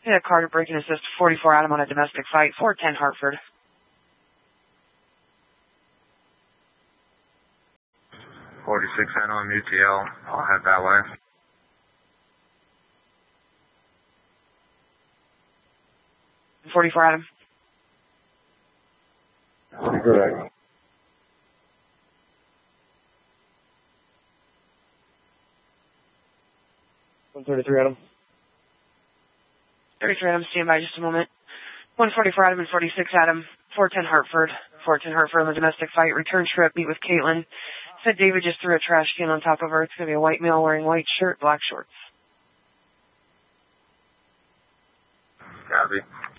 Hit a Carter break and assist 44 Adam on a domestic fight, 410 Hartford. 46 Adam UTL, I'll head that way. And 44 Adam. Correct. 133 Adam. 33 Adam, stand by just a moment. 144 Adam and 46 Adam, 410 Hartford. 410 Hartford on the domestic fight. Return trip, meet with Caitlin. Said David just threw a trash can on top of her. It's going to be a white male wearing white shirt, black shorts. Copy.